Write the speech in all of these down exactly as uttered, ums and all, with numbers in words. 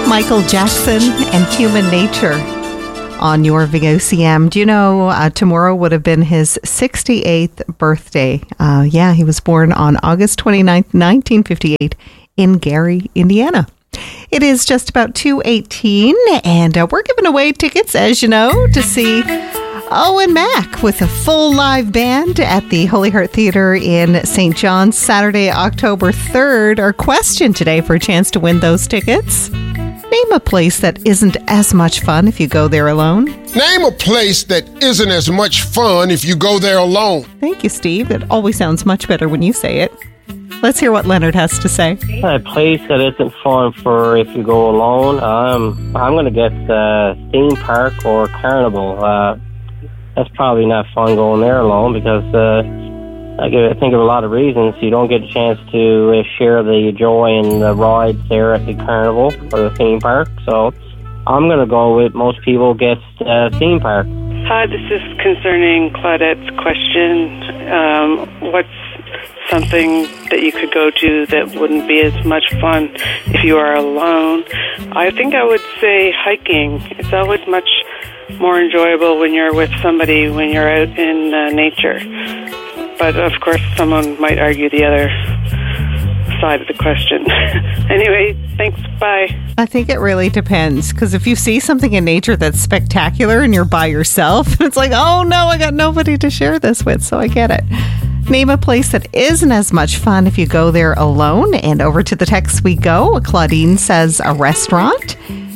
Michael Jackson and Human Nature on your V O C M. Do you know uh, tomorrow would have been his sixty-eighth birthday? Uh, yeah, he was born on August twenty-ninth, nineteen fifty-eight in Gary, Indiana. It is just about two eighteen, and uh, we're giving away tickets, as you know, to see Owen Mack with a full live band at the Holy Heart Theatre in Saint John's, Saturday, October third. Our question today for a chance to win those tickets: name a place that isn't as much fun if you go there alone. Name a place that isn't as much fun if you go there alone. Thank you, Steve. It always sounds much better when you say it. Let's hear what Leonard has to say. A place that isn't fun for if you go alone. Um, I'm going to guess uh, theme park or carnival. Uh, that's probably not fun going there alone because uh, I think of a lot of reasons. You don't get a chance to uh, share the joy and the rides there at the carnival or the theme park. So I'm going to go with most people guess uh, theme park. Hi, this is concerning Claudette's question. Um, what's something that you could go to that wouldn't be as much fun if you are alone? I think I would say hiking. It's always much more enjoyable when you're with somebody, when you're out in uh, nature. But, of course, someone might argue the other side of the question. Anyway, thanks. Bye. I think it really depends, because if you see something in nature that's spectacular and you're by yourself, it's like, oh, no, I got nobody to share this with, so I get it. Name a place that isn't as much fun if you go there alone. And over to the text we go. Claudine says a restaurant.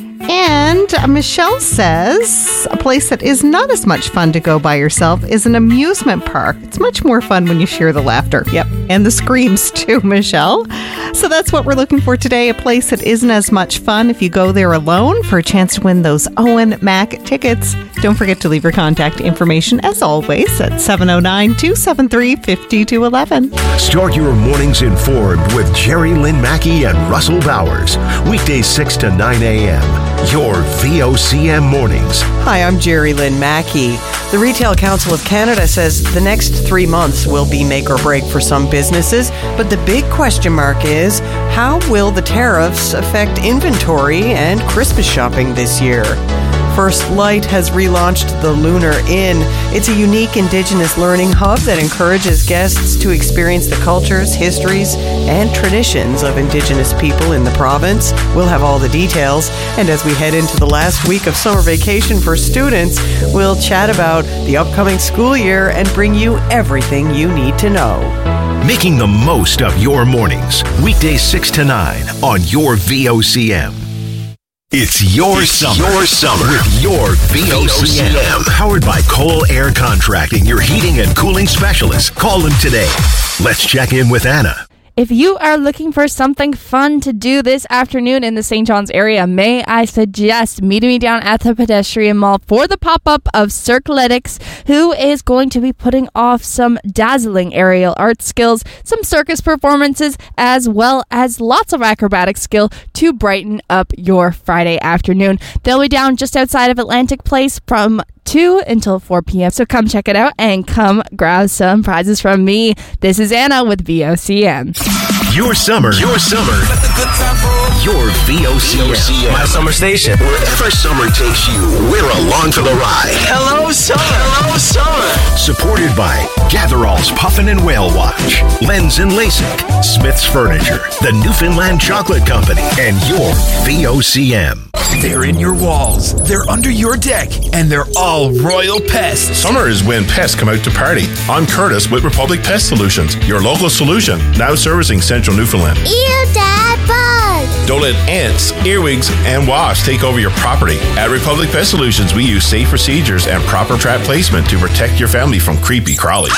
And Michelle says a place that is not as much fun to go by yourself is an amusement park. It's much more fun when you share the laughter. Yep. And the screams too, Michelle. So that's what we're looking for today. A place that isn't as much fun if you go there alone for a chance to win those Owen Mack tickets. Don't forget to leave your contact information as always at seven oh nine, two seven three, five two one one. Start your mornings informed with Jerry Lynn Mackey and Russell Bowers. Weekdays six to nine a.m. Your V O C M mornings. Hi, I'm Jerry Lynn Mackey. The Retail Council of Canada says the next three months will be make or break for some businesses, but the big question mark is, how will the tariffs affect inventory and Christmas shopping this year? First Light has relaunched the Lunar Inn. It's a unique Indigenous learning hub that encourages guests to experience the cultures, histories, and traditions of Indigenous people in the province. We'll have all the details. And as we head into the last week of summer vacation for students, we'll chat about the upcoming school year and bring you everything you need to know. Making the most of your mornings. Weekdays six to nine on your V O C M. It's your summer. Your summer with your V O C M. Powered by Cole Air Contracting, your heating and cooling specialist. Call them today. Let's check in with Anna. If you are looking for something fun to do this afternoon in the Saint John's area, may I suggest meeting me down at the Pedestrian Mall for the pop-up of Circletics, who is going to be putting off some dazzling aerial art skills, some circus performances, as well as lots of acrobatic skill to brighten up your Friday afternoon. They'll be down just outside of Atlantic Place from two until four p.m. So come check it out and come grab some prizes from me. This is Anna with V O C M. Your summer. Your summer. Your V O C M. My summer station. Wherever summer takes you, we're along for the ride. Hello, summer. Hello, summer. Supported by Gatherall's Puffin and Whale Watch, Lens and LASIK, Smith's Furniture, the Newfoundland Chocolate Company, and your V O C M. They're in your walls, they're under your deck, and they're all Royal Pests. Summer is when pests come out to party. I'm Curtis with Republic Pest Solutions, your local solution, now servicing Central Newfoundland. Ew, Dad, bug! Don't let ants, earwigs, and wasps take over your property. At Republic Pest Solutions, we use safe procedures and proper trap placement to protect your family from creepy crawlies.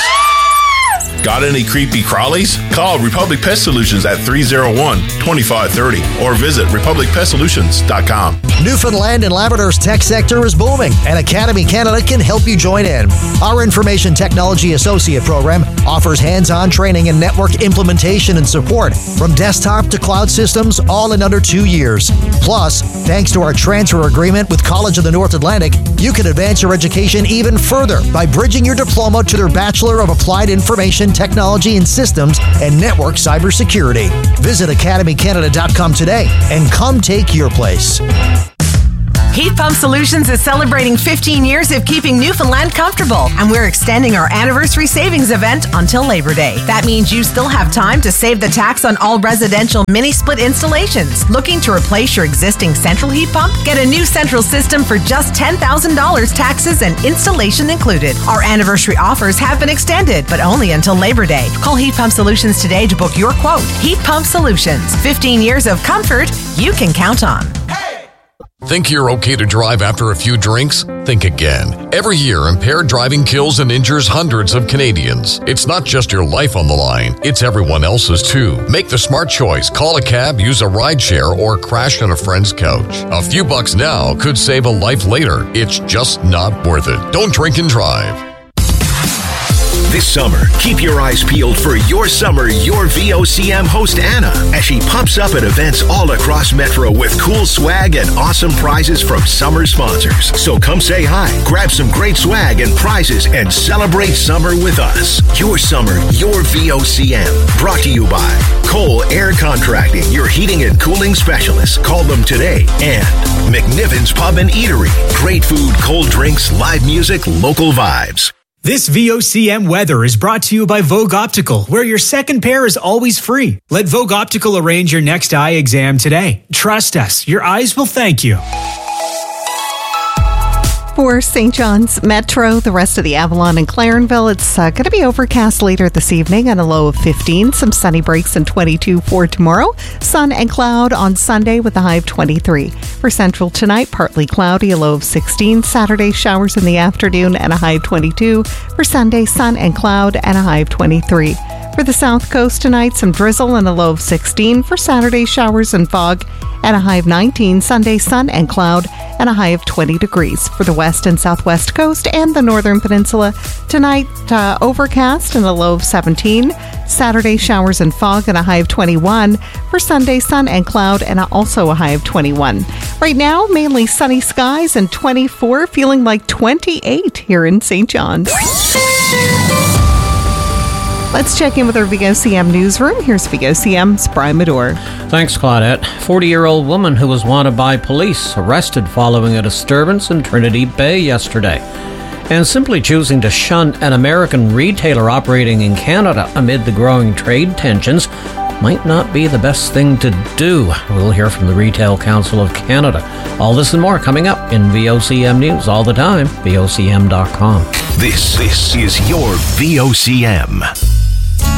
Got any creepy crawlies? Call Republic Pest Solutions at three oh one, two five three oh or visit republic pest solutions dot com. Newfoundland and Labrador's tech sector is booming, and Academy Canada can help you join in. Our Information Technology Associate program offers hands-on training and network implementation and support from desktop to cloud systems, all in under two years. Plus, thanks to our transfer agreement with College of the North Atlantic, you can advance your education even further by bridging your diploma to their Bachelor of Applied Information technology and systems and network cybersecurity. Visit academy canada dot com today and come take your place. Heat Pump Solutions is celebrating fifteen years of keeping Newfoundland comfortable, and we're extending our anniversary savings event until Labor Day. That means you still have time to save the tax on all residential mini-split installations. Looking to replace your existing central heat pump? Get a new central system for just ten thousand dollars, taxes and installation included. Our anniversary offers have been extended, but only until Labor Day. Call Heat Pump Solutions today to book your quote. Heat Pump Solutions. fifteen years of comfort you can count on. Think you're okay to drive after a few drinks? Think again. Every year, impaired driving kills and injures hundreds of Canadians. It's not just your life on the line, it's everyone else's too. Make the smart choice. Call a cab, use a rideshare, or crash on a friend's couch. A few bucks now could save a life later. It's just not worth it. Don't drink and drive. This summer, keep your eyes peeled for Your Summer, Your V O C M host Anna as she pops up at events all across Metro with cool swag and awesome prizes from summer sponsors. So come say hi, grab some great swag and prizes, and celebrate summer with us. Your Summer, Your V O C M. Brought to you by Cole Air Contracting, your heating and cooling specialist. Call them today. And McNiven's Pub and Eatery. Great food, cold drinks, live music, local vibes. This V O C M weather is brought to you by Vogue Optical, where your second pair is always free. Let Vogue Optical arrange your next eye exam today. Trust us, your eyes will thank you. For Saint John's Metro, the rest of the Avalon and Clarenville, it's uh, going to be overcast later this evening and a low of fifteen. Some sunny breaks and twenty-two for tomorrow. Sun and cloud on Sunday with a high of twenty-three. For Central tonight, partly cloudy, a low of sixteen. Saturday, showers in the afternoon and a high of twenty-two. For Sunday, sun and cloud and a high of twenty-three. For the South Coast tonight, some drizzle and a low of sixteen. For Saturday, showers and fog and a high of nineteen. Sunday, sun and cloud and a high of twenty degrees. For the West and Southwest Coast and the Northern Peninsula, tonight, uh, overcast and a low of seventeen. Saturday, showers and fog and a high of twenty-one. For Sunday, sun and cloud and also a high of twenty-one. Right now, mainly sunny skies and twenty-four, feeling like twenty-eight here in Saint John's. Let's check in with our V O C M newsroom. Here's V O C M's Brian Medore. Thanks, Claudette. forty-year-old woman who was wanted by police arrested following a disturbance in Trinity Bay yesterday. And simply choosing to shun an American retailer operating in Canada amid the growing trade tensions might not be the best thing to do. We'll hear from the Retail Council of Canada. All this and more coming up in V O C M News all the time, V O C M dot com. This, this is your V O C M.